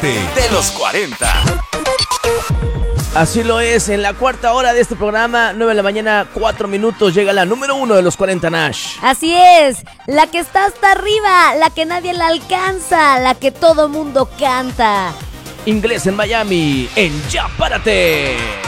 parte de los 40. Así lo es, en la cuarta hora de este programa, 9 de la mañana, 4 minutos, llega la número 1 de los 40 Nash. Así es, la que está hasta arriba, la que nadie la alcanza, la que todo mundo canta. Inglés en Miami, en Ya Párate.